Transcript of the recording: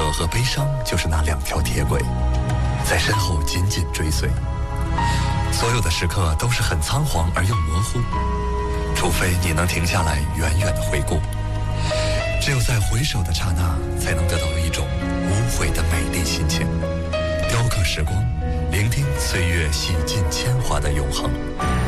乐和悲伤就是那两条铁轨，在身后紧紧追随。所有的时刻都是很仓皇而又模糊，除非你能停下来远远地回顾。只有在回首的刹那，才能得到一种无悔的美丽心情。雕刻时光，聆听岁月洗尽铅华的永恒。